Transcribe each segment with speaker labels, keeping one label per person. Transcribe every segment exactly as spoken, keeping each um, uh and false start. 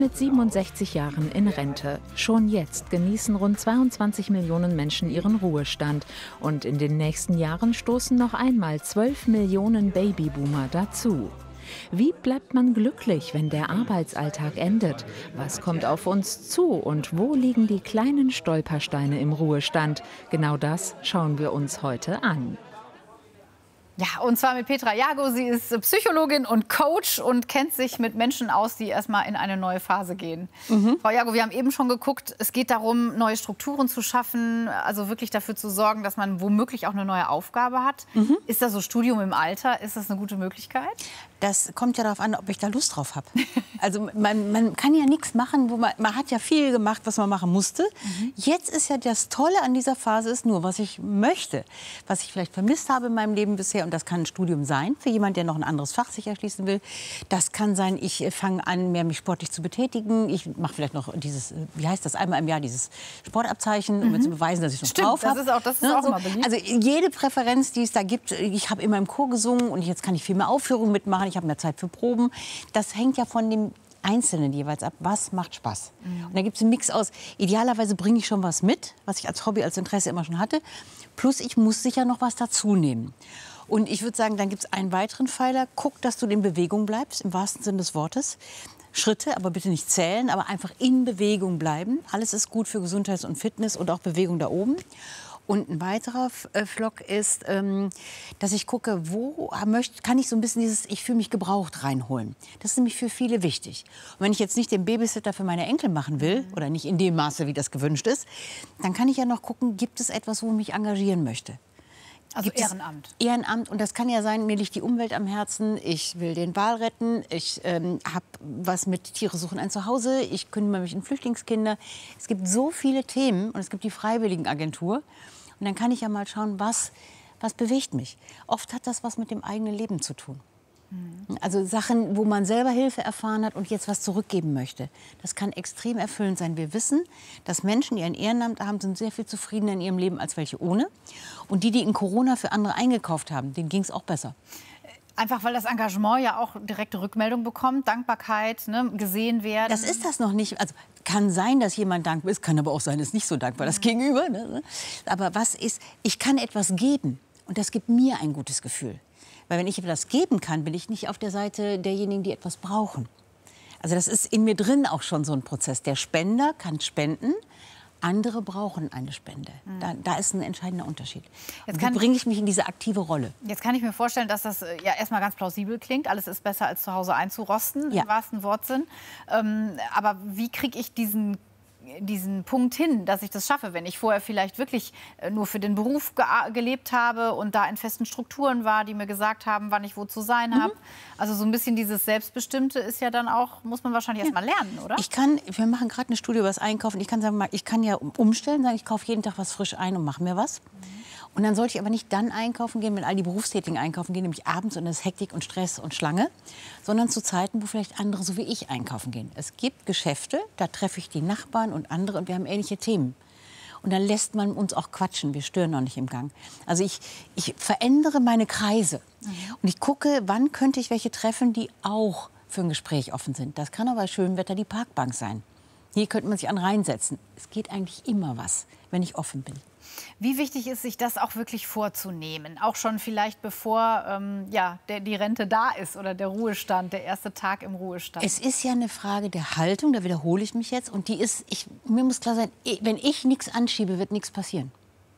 Speaker 1: Mit siebenundsechzig Jahren in Rente. Schon jetzt genießen rund zweiundzwanzig Millionen Menschen ihren Ruhestand. Und in den nächsten Jahren stoßen noch einmal zwölf Millionen Babyboomer dazu. Wie bleibt man glücklich, wenn der Arbeitsalltag endet? Was kommt auf uns zu und wo liegen die kleinen Stolpersteine im Ruhestand? Genau das schauen wir uns heute an.
Speaker 2: Ja, und zwar mit Petra Jago. Sie ist Psychologin und Coach und kennt sich mit Menschen aus, die erstmal in eine neue Phase gehen. Mhm. Frau Jago, wir haben eben schon geguckt, es geht darum, neue Strukturen zu schaffen, also wirklich dafür zu sorgen, dass man womöglich auch eine neue Aufgabe hat. Mhm. Ist das so Studium im Alter? Ist das eine gute Möglichkeit?
Speaker 3: Das kommt ja darauf an, ob ich da Lust drauf habe. Also man, man kann ja nichts machen, wo man, man hat ja viel gemacht, was man machen musste. Mhm. Jetzt ist ja das Tolle an dieser Phase ist nur, was ich möchte, was ich vielleicht vermisst habe in meinem Leben bisher. Und das kann ein Studium sein, für jemand, der noch ein anderes Fach sich erschließen will. Das kann sein, ich fange an, mehr mich sportlich zu betätigen. Ich mache vielleicht noch dieses, wie heißt das, einmal im Jahr dieses Sportabzeichen, um mhm. mir zu beweisen, dass ich noch
Speaker 2: Stimmt,
Speaker 3: drauf habe.
Speaker 2: Das ist auch, das ist ja, auch
Speaker 3: so.
Speaker 2: mal beliebt.
Speaker 3: Also jede Präferenz, die es da gibt. Ich habe immer im Chor gesungen und jetzt kann ich viel mehr Aufführungen mitmachen. Ich habe mehr Zeit für Proben. Das hängt ja von dem Einzelnen jeweils ab. Was macht Spaß? Mhm. Und da gibt es einen Mix aus. Idealerweise bringe ich schon was mit, was ich als Hobby, als Interesse immer schon hatte. Plus ich muss sicher noch was dazu nehmen. Und ich würde sagen, dann gibt es einen weiteren Pfeiler. Guck, dass du in Bewegung bleibst, im wahrsten Sinne des Wortes. Schritte, aber bitte nicht zählen, aber einfach in Bewegung bleiben. Alles ist gut für Gesundheit und Fitness und auch Bewegung da oben. Und ein weiterer Flock ist, ähm, dass ich gucke, wo möchte, kann ich so ein bisschen dieses Ich fühle mich gebraucht reinholen. Das ist nämlich für viele wichtig. Und wenn ich jetzt nicht den Babysitter für meine Enkel machen will, oder nicht in dem Maße, wie das gewünscht ist, dann kann ich ja noch gucken, gibt es etwas, wo ich mich engagieren möchte.
Speaker 2: Also gibt Ehrenamt.
Speaker 3: Ehrenamt. Und das kann ja sein, mir liegt die Umwelt am Herzen, ich will den Wal retten, ich ähm, habe was mit Tiere suchen ein Zuhause, ich kümmere mich um Flüchtlingskinder. Es gibt so viele Themen und es gibt die Freiwilligenagentur. Und dann kann ich ja mal schauen, was, was bewegt mich. Oft hat das was mit dem eigenen Leben zu tun. Mhm. Also Sachen, wo man selber Hilfe erfahren hat und jetzt was zurückgeben möchte. Das kann extrem erfüllend sein. Wir wissen, dass Menschen, die ein Ehrenamt haben, sind sehr viel zufriedener in ihrem Leben als welche ohne. Und die, die in Corona für andere eingekauft haben, denen ging es auch besser.
Speaker 2: Einfach weil das Engagement ja auch direkte Rückmeldung bekommt, Dankbarkeit, ne, gesehen werden.
Speaker 3: Das ist das noch nicht. Also kann sein, dass jemand dankbar ist, kann aber auch sein, ist nicht so dankbar, das Gegenüber. Ne? Aber was ist, ich kann etwas geben und das gibt mir ein gutes Gefühl. Weil wenn ich etwas geben kann, bin ich nicht auf der Seite derjenigen, die etwas brauchen. Also das ist in mir drin auch schon so ein Prozess. Der Spender kann spenden. Andere brauchen eine Spende. Da, da ist ein entscheidender Unterschied. Jetzt kann, wie bringe ich mich in diese aktive Rolle?
Speaker 2: Jetzt kann ich mir vorstellen, dass das ja erstmal ganz plausibel klingt. Alles ist besser, als zu Hause einzurosten, ja. Im wahrsten Wortsinn. Ähm, aber wie kriege ich diesen diesen Punkt hin, dass ich das schaffe, wenn ich vorher vielleicht wirklich nur für den Beruf ge gelebt habe und da in festen Strukturen war, die mir gesagt haben, wann ich wo zu sein habe. Mhm. Also so ein bisschen dieses Selbstbestimmte ist ja dann auch, muss man wahrscheinlich ja. erst mal lernen, oder?
Speaker 3: Ich kann, wir machen gerade eine Studie über das Einkaufen. Ich kann sagen, ich kann ja umstellen, sagen, ich kaufe jeden Tag was frisch ein und mache mir was. Mhm. Und dann sollte ich aber nicht dann einkaufen gehen, wenn all die Berufstätigen einkaufen gehen, nämlich abends und es ist Hektik und Stress und Schlange, sondern zu Zeiten, wo vielleicht andere so wie ich einkaufen gehen. Es gibt Geschäfte, da treffe ich die Nachbarn und andere und wir haben ähnliche Themen. Und dann lässt man uns auch quatschen, wir stören noch nicht im Gang. Also ich, ich verändere meine Kreise mhm. und ich gucke, wann könnte ich welche treffen, die auch für ein Gespräch offen sind. Das kann aber bei schönem Wetter die Parkbank sein. Hier könnte man sich an reinsetzen. Es geht eigentlich immer was, wenn ich offen bin.
Speaker 2: Wie wichtig ist, sich das auch wirklich vorzunehmen? Auch schon vielleicht bevor ähm, ja, der, die Rente da ist oder der Ruhestand, der erste Tag im Ruhestand.
Speaker 3: Es ist ja eine Frage der Haltung, da wiederhole ich mich jetzt. Und die ist, ich, mir muss klar sein, wenn ich nichts anschiebe, wird nichts passieren.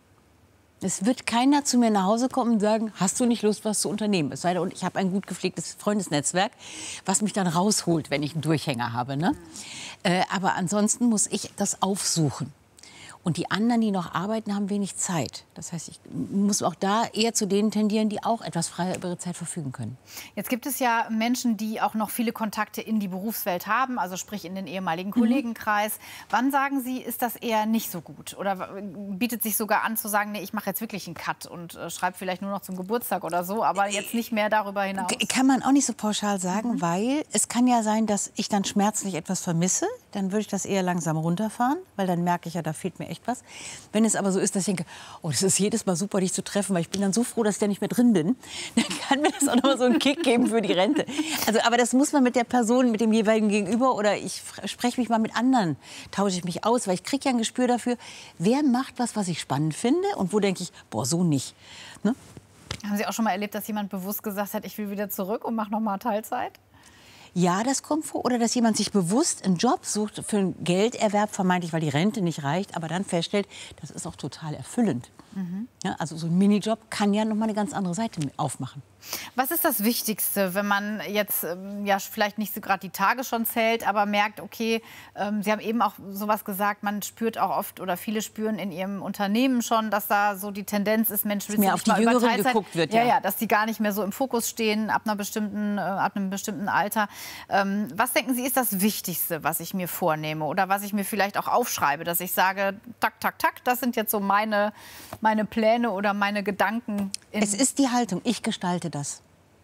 Speaker 3: Es wird keiner zu mir nach Hause kommen und sagen, hast du nicht Lust, was zu unternehmen? Es sei denn, ich habe ein gut gepflegtes Freundesnetzwerk, was mich dann rausholt, wenn ich einen Durchhänger habe. Ne? Mhm. Äh, aber ansonsten muss ich das aufsuchen. Und die anderen, die noch arbeiten, haben wenig Zeit. Das heißt, ich muss auch da eher zu denen tendieren, die auch etwas freier über ihre Zeit verfügen können.
Speaker 2: Jetzt gibt es ja Menschen, die auch noch viele Kontakte in die Berufswelt haben, also sprich in den ehemaligen Kollegenkreis. Mhm. Wann sagen Sie, ist das eher nicht so gut? Oder bietet sich sogar an zu sagen, nee, ich mache jetzt wirklich einen Cut und äh, schreibe vielleicht nur noch zum Geburtstag oder so, aber jetzt nicht mehr darüber hinaus?
Speaker 3: Kann man auch nicht so pauschal sagen, mhm. weil es kann ja sein, dass ich dann schmerzlich etwas vermisse. Dann würde ich das eher langsam runterfahren, weil dann merke ich ja, da fehlt mir echt was. Wenn es aber so ist, dass ich denke, oh, das ist jedes Mal super, dich zu treffen, weil ich bin dann so froh, dass ich da nicht mehr drin bin, dann kann mir das auch noch mal so einen Kick geben für die Rente. Also, aber das muss man mit der Person, mit dem jeweiligen Gegenüber oder ich spreche mich mal mit anderen, tausche ich mich aus, weil ich kriege ja ein Gespür dafür, wer macht was, was ich spannend finde und wo denke ich, boah, so nicht. Ne?
Speaker 2: Haben Sie auch schon mal erlebt, dass jemand bewusst gesagt hat, ich will wieder zurück und mache noch mal Teilzeit?
Speaker 3: Ja, das kommt vor. Oder dass jemand sich bewusst einen Job sucht für einen Gelderwerb, vermeintlich, weil die Rente nicht reicht, aber dann feststellt, das ist auch total erfüllend. Mhm. Ja, also so ein Minijob kann ja noch mal eine ganz andere Seite aufmachen.
Speaker 2: Was ist das Wichtigste, wenn man jetzt ähm, ja vielleicht nicht so gerade die Tage schon zählt, aber merkt, okay, ähm, Sie haben eben auch sowas gesagt, man spürt auch oft oder viele spüren in ihrem Unternehmen schon, dass da so die Tendenz ist, Mensch, willst
Speaker 3: mehr
Speaker 2: du
Speaker 3: auf die
Speaker 2: mal über
Speaker 3: Jüngeren
Speaker 2: Teilzeit
Speaker 3: geguckt wird,
Speaker 2: ja.
Speaker 3: ja.
Speaker 2: ja, dass die gar nicht mehr so im Fokus stehen ab einer bestimmten, äh, ab einem bestimmten Alter. Ähm, was denken Sie, ist das Wichtigste, was ich mir vornehme oder was ich mir vielleicht auch aufschreibe, dass ich sage, tak, tak, tak, das sind jetzt so meine, meine Pläne oder meine Gedanken.
Speaker 3: Es ist die Haltung, ich gestalte das.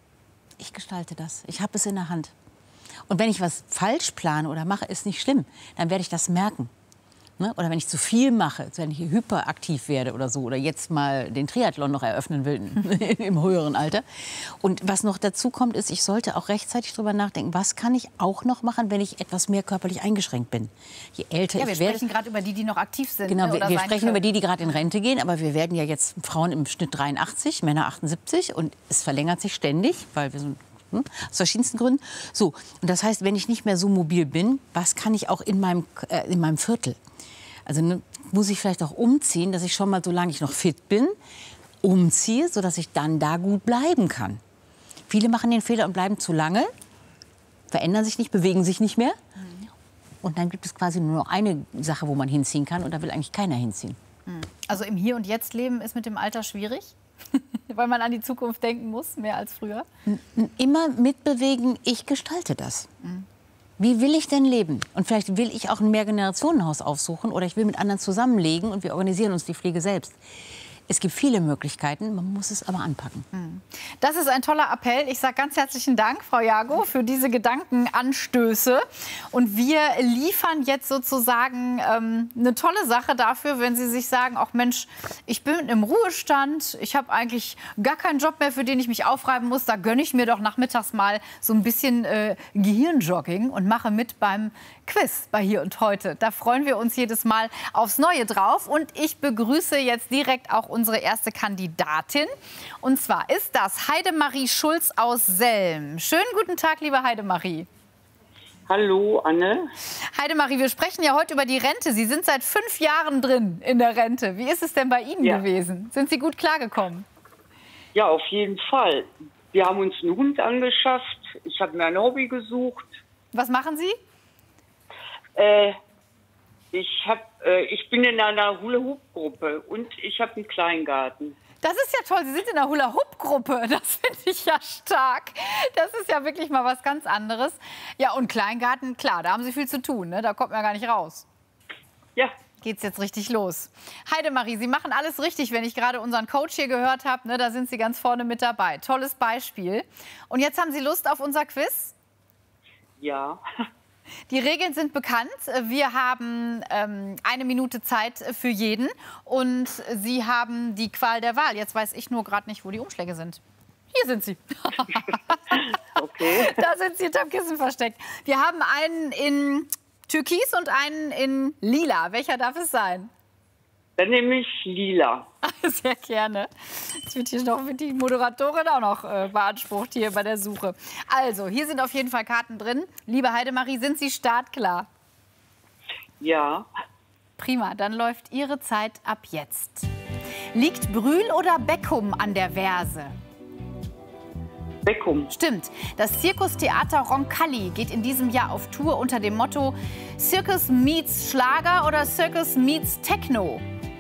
Speaker 3: Ich gestalte das. Ich habe es in der Hand. Und wenn ich was falsch plane oder mache, ist nicht schlimm. Dann werde ich das merken. Ne? Oder wenn ich zu viel mache, wenn ich hyperaktiv werde oder so. Oder jetzt mal den Triathlon noch eröffnen will im höheren Alter. Und was noch dazu kommt, ist, ich sollte auch rechtzeitig darüber nachdenken, was kann ich auch noch machen, wenn ich etwas mehr körperlich eingeschränkt bin. Je älter
Speaker 2: ja, wir
Speaker 3: ich werde...
Speaker 2: sprechen gerade über die, die noch aktiv sind.
Speaker 3: Genau,
Speaker 2: ne,
Speaker 3: wir,
Speaker 2: oder
Speaker 3: wir
Speaker 2: sein
Speaker 3: sprechen
Speaker 2: können.
Speaker 3: über die, die gerade in Rente gehen. Aber wir werden ja jetzt Frauen im Schnitt dreiundachtzig, Männer achtundsiebzig. Und es verlängert sich ständig, weil wir so... Aus verschiedensten Gründen. So, und das heißt, wenn ich nicht mehr so mobil bin, was kann ich auch in meinem, äh, in meinem Viertel? Also ne, muss ich vielleicht auch umziehen, dass ich schon mal, solange ich noch fit bin, umziehe, sodass ich dann da gut bleiben kann. Viele machen den Fehler und bleiben zu lange, verändern sich nicht, bewegen sich nicht mehr. Und dann gibt es quasi nur noch eine Sache, wo man hinziehen kann. Und da will eigentlich keiner hinziehen.
Speaker 2: Also im Hier und Jetzt leben ist mit dem Alter schwierig? Weil man an die Zukunft denken muss, mehr als früher?
Speaker 3: Immer mitbewegen, ich gestalte das. Mhm. Wie will ich denn leben? Und vielleicht will ich auch ein Mehrgenerationenhaus aufsuchen oder ich will mit anderen zusammenlegen und wir organisieren uns die Pflege selbst. Es gibt viele Möglichkeiten, man muss es aber anpacken.
Speaker 2: Das ist ein toller Appell. Ich sage ganz herzlichen Dank, Frau Jago, für diese Gedankenanstöße. Und wir liefern jetzt sozusagen ähm, eine tolle Sache dafür, wenn Sie sich sagen, ach Mensch, ich bin im Ruhestand, ich habe eigentlich gar keinen Job mehr, für den ich mich aufreiben muss. Da gönne ich mir doch nachmittags mal so ein bisschen äh, Gehirnjogging und mache mit beim Quiz bei Hier und Heute. Da freuen wir uns jedes Mal aufs Neue drauf. Und ich begrüße jetzt direkt auch unsere erste Kandidatin. Und zwar ist das Heidemarie Schulz aus Selm. Schönen guten Tag, liebe Heidemarie.
Speaker 4: Hallo, Anne.
Speaker 2: Heidemarie, wir sprechen ja heute über die Rente. Sie sind seit fünf Jahren drin in der Rente. Wie ist es denn bei Ihnen ja. gewesen? Sind Sie gut klargekommen?
Speaker 4: Ja, auf jeden Fall. Wir haben uns einen Hund angeschafft. Ich habe mir ein Hobby gesucht.
Speaker 2: Was machen Sie?
Speaker 4: Äh, ich, hab, äh, ich bin in einer Hula-Hoop-Gruppe und ich habe einen Kleingarten.
Speaker 2: Das ist ja toll, Sie sind in einer Hula-Hoop-Gruppe. Das finde ich ja stark. Das ist ja wirklich mal was ganz anderes. Ja, und Kleingarten, klar, da haben Sie viel zu tun, ne? Da kommt man ja gar nicht raus.
Speaker 4: Ja.
Speaker 2: Geht's jetzt richtig los. Heidemarie, Sie machen alles richtig, wenn ich gerade unseren Coach hier gehört habe. Ne? Da sind Sie ganz vorne mit dabei. Tolles Beispiel. Und jetzt haben Sie Lust auf unser Quiz?
Speaker 4: Ja.
Speaker 2: Die Regeln sind bekannt. Wir haben ähm, eine Minute Zeit für jeden und Sie haben die Qual der Wahl. Jetzt weiß ich nur gerade nicht, wo die Umschläge sind. Hier sind sie.
Speaker 4: Okay.
Speaker 2: Da sind sie hinterm Kissen versteckt. Wir haben einen in Türkis und einen in Lila. Welcher darf es sein?
Speaker 4: Dann nehme ich Lila.
Speaker 2: Sehr gerne. Jetzt wird hier noch wird die Moderatorin auch noch äh, beansprucht hier bei der Suche. Also, hier sind auf jeden Fall Karten drin. Liebe Heidemarie, sind Sie startklar?
Speaker 4: Ja.
Speaker 2: Prima, dann läuft Ihre Zeit ab jetzt. Liegt Brühl oder Beckum an der Verse?
Speaker 4: Beckum.
Speaker 2: Stimmt. Das Zirkustheater Roncalli geht in diesem Jahr auf Tour unter dem Motto Circus meets Schlager oder Circus meets Techno?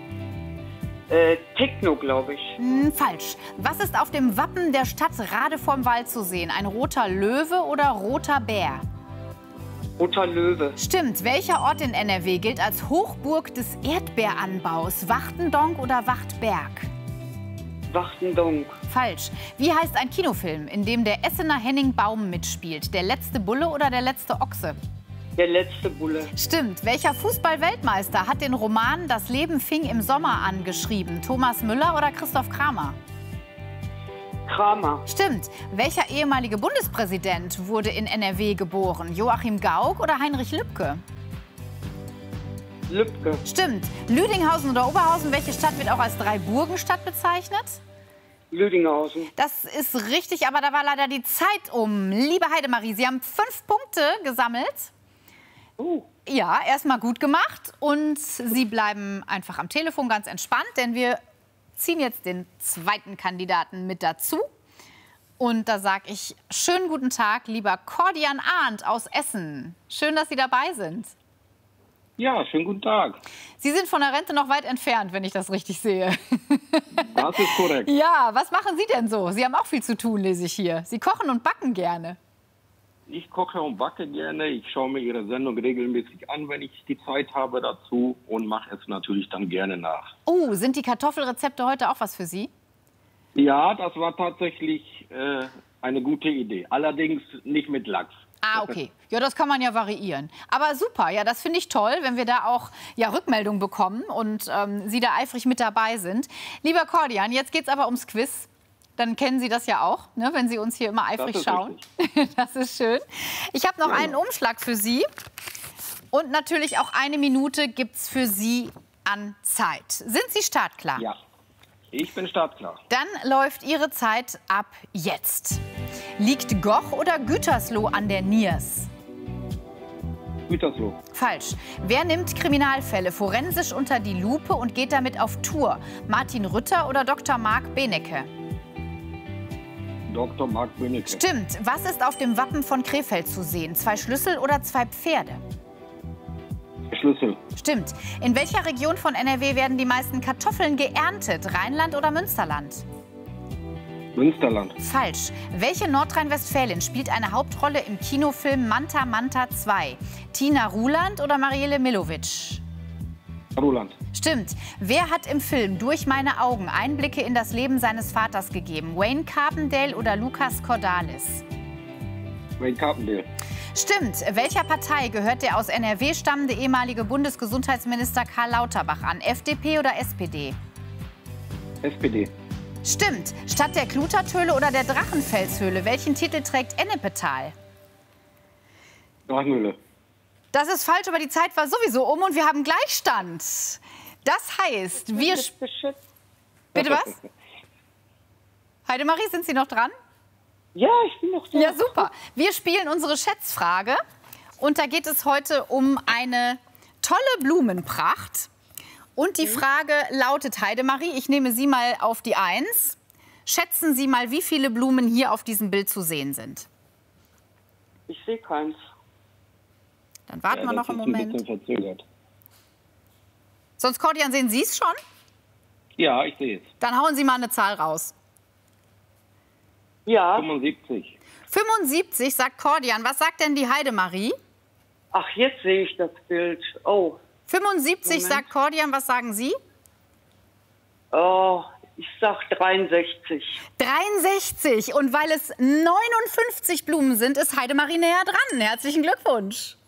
Speaker 4: Äh, Techno, glaube ich.
Speaker 2: Hm, falsch. Was ist auf dem Wappen der Stadt Rade vorm Wald zu sehen? Ein roter Löwe oder roter Bär?
Speaker 4: Roter Löwe.
Speaker 2: Stimmt. Welcher Ort in N R W gilt als Hochburg des Erdbeeranbaus? Wachtendonk oder Wachtberg?
Speaker 4: Wachtendonk.
Speaker 2: Falsch. Wie heißt ein Kinofilm, in dem der Essener Henning Baum mitspielt? Der letzte Bulle oder der letzte Ochse?
Speaker 4: Der letzte Bulle.
Speaker 2: Stimmt. Welcher Fußball-Weltmeister hat den Roman Das Leben fing im Sommer an geschrieben? Thomas Müller oder Christoph Kramer?
Speaker 4: Kramer.
Speaker 2: Stimmt. Welcher ehemalige Bundespräsident wurde in N R W geboren? Joachim Gauck oder Heinrich Lübke?
Speaker 4: Lübke.
Speaker 2: Stimmt. Lüdinghausen oder Oberhausen, welche Stadt wird auch als Drei-Burgen-Stadt bezeichnet?
Speaker 4: Lüdinghausen.
Speaker 2: Das ist richtig, aber da war leider die Zeit um. Liebe Heidemarie, Sie haben fünf Punkte gesammelt.
Speaker 4: Uh.
Speaker 2: Ja, erstmal gut gemacht. Und Sie bleiben einfach am Telefon ganz entspannt, denn wir ziehen jetzt den zweiten Kandidaten mit dazu. Und da sage ich schönen guten Tag, lieber Cordian Arndt aus Essen. Schön, dass Sie dabei sind.
Speaker 5: Ja, schönen guten Tag.
Speaker 2: Sie sind von der Rente noch weit entfernt, wenn ich das richtig sehe.
Speaker 5: Das ist korrekt.
Speaker 2: Ja, was machen Sie denn so? Sie haben auch viel zu tun, lese ich hier. Sie kochen und backen gerne.
Speaker 5: Ich koche und backe gerne. Ich schaue mir Ihre Sendung regelmäßig an, wenn ich die Zeit habe dazu, und mache es natürlich dann gerne nach.
Speaker 2: Oh, sind die Kartoffelrezepte heute auch was für Sie?
Speaker 5: Ja, das war tatsächlich äh, eine gute Idee. Allerdings nicht mit Lachs.
Speaker 2: Ah, okay. Ja, das kann man ja variieren. Aber super, ja, das finde ich toll, wenn wir da auch ja, Rückmeldungen bekommen und ähm, Sie da eifrig mit dabei sind. Lieber Cordian, jetzt geht es aber ums Quiz. Dann kennen Sie das ja auch, ne, wenn Sie uns hier immer eifrig schauen. Das ist schön. Ich habe noch ja. einen Umschlag für Sie. Und natürlich auch eine Minute gibt es für Sie an Zeit. Sind Sie startklar?
Speaker 5: Ja, ich bin startklar.
Speaker 2: Dann läuft Ihre Zeit ab jetzt. Liegt Goch oder Gütersloh an der Niers?
Speaker 5: Gütersloh.
Speaker 2: Falsch. Wer nimmt Kriminalfälle forensisch unter die Lupe und geht damit auf Tour? Martin Rütter oder Doktor Marc Benecke?
Speaker 5: Doktor Marc Benecke.
Speaker 2: Stimmt. Was ist auf dem Wappen von Krefeld zu sehen? Zwei Schlüssel oder zwei Pferde?
Speaker 5: Schlüssel.
Speaker 2: Stimmt. In welcher Region von N R W werden die meisten Kartoffeln geerntet? Rheinland oder Münsterland?
Speaker 5: Münsterland.
Speaker 2: Falsch. Welche Nordrhein-Westfälin spielt eine Hauptrolle im Kinofilm Manta Manta zwei? Tina Ruland oder Marielle Milovic?
Speaker 5: Ruland.
Speaker 2: Stimmt. Wer hat im Film Durch meine Augen Einblicke in das Leben seines Vaters gegeben? Wayne Carpendale oder Lucas Cordalis?
Speaker 5: Wayne Carpendale.
Speaker 2: Stimmt. Welcher Partei gehört der aus N R W stammende ehemalige Bundesgesundheitsminister Karl Lauterbach an? F D P oder S P D?
Speaker 5: S P D.
Speaker 2: Stimmt. Statt der Klutertöle oder der Drachenfelshöhle, welchen Titel trägt Ennepetal?
Speaker 5: Drachenhöhle.
Speaker 2: Das ist falsch, aber die Zeit war sowieso um und wir haben Gleichstand. Das heißt, wir... Bitte was? Heidemarie, sind Sie noch dran?
Speaker 4: Ja, ich bin noch da.
Speaker 2: Ja, super. Wir spielen unsere Schätzfrage. Und da geht es heute um eine tolle Blumenpracht. Und die Frage lautet, Heidemarie, ich nehme Sie mal auf die Eins. Schätzen Sie mal, wie viele Blumen hier auf diesem Bild zu sehen sind.
Speaker 4: Ich sehe keins.
Speaker 2: Dann warten
Speaker 5: Ja,
Speaker 2: wir noch einen Moment.
Speaker 5: Ein bisschen verzögert.
Speaker 2: Sonst, Cordian, sehen Sie es schon?
Speaker 5: Ja, ich sehe es.
Speaker 2: Dann hauen Sie mal eine Zahl raus.
Speaker 4: Ja.
Speaker 5: fünfundsiebzig.
Speaker 2: fünfundsiebzig, sagt Cordian. Was sagt denn die Heidemarie?
Speaker 4: Ach, jetzt sehe ich das Bild. Oh.
Speaker 2: fünfundsiebzig,
Speaker 4: Moment.
Speaker 2: sagt Cordian. Was sagen Sie?
Speaker 4: Oh, ich sag dreiundsechzig.
Speaker 2: dreiundsechzig. Und weil es neunundfünfzig Blumen sind, ist Heidemarie näher dran. Herzlichen Glückwunsch.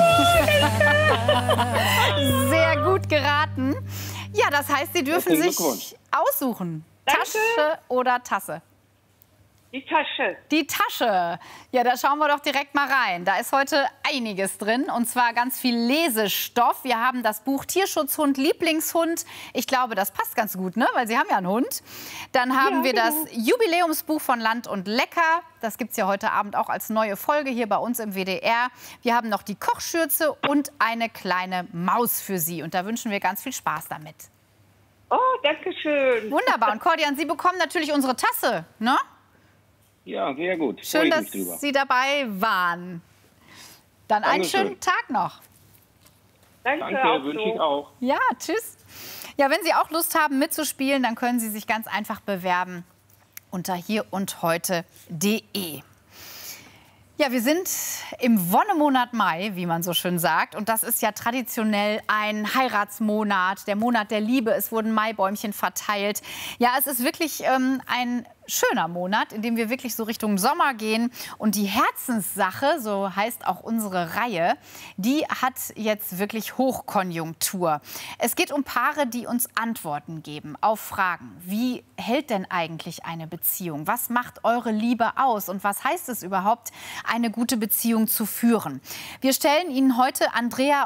Speaker 2: Sehr gut geraten. Ja, das heißt, Sie dürfen sich aussuchen.
Speaker 4: Danke.
Speaker 2: Tasche oder Tasse?
Speaker 4: Die Tasche.
Speaker 2: Die Tasche. Ja, da schauen wir doch direkt mal rein. Da ist heute einiges drin, und zwar ganz viel Lesestoff. Wir haben das Buch Tierschutzhund, Lieblingshund. Ich glaube, das passt ganz gut, ne? Weil Sie haben ja einen Hund. Dann haben
Speaker 4: Ja,
Speaker 2: wir
Speaker 4: genau.
Speaker 2: das Jubiläumsbuch von Land und Lecker. Das gibt es ja heute Abend auch als neue Folge hier bei uns im W D R. Wir haben noch die Kochschürze und eine kleine Maus für Sie. Und da wünschen wir ganz viel Spaß damit.
Speaker 4: Oh, danke schön.
Speaker 2: Wunderbar. Und Cordian, Sie bekommen natürlich unsere Tasse, ne?
Speaker 5: Ja, sehr gut.
Speaker 2: Schön,
Speaker 5: Freue
Speaker 2: dass
Speaker 5: ich mich drüber.
Speaker 2: Sie dabei waren. Dann einen
Speaker 5: Dankeschön.
Speaker 2: schönen Tag noch.
Speaker 4: Danke,
Speaker 5: Danke,
Speaker 4: auch
Speaker 5: wünsche
Speaker 4: so.
Speaker 5: ich auch.
Speaker 2: Ja, tschüss. Ja, wenn Sie auch Lust haben mitzuspielen, dann können Sie sich ganz einfach bewerben unter hier und heute punkt de. Ja, wir sind im Wonnemonat Mai, wie man so schön sagt. Und das ist ja traditionell ein Heiratsmonat, der Monat der Liebe. Es wurden Maibäumchen verteilt. Ja, es ist wirklich ähm, ein schöner Monat, in dem wir wirklich so Richtung Sommer gehen. Und die Herzenssache, so heißt auch unsere Reihe, die hat jetzt wirklich Hochkonjunktur. Es geht um Paare, die uns Antworten geben auf Fragen. Wie hält denn eigentlich eine Beziehung? Was macht eure Liebe aus? Und was heißt es überhaupt, eine gute Beziehung zu führen? Wir stellen Ihnen heute Andrea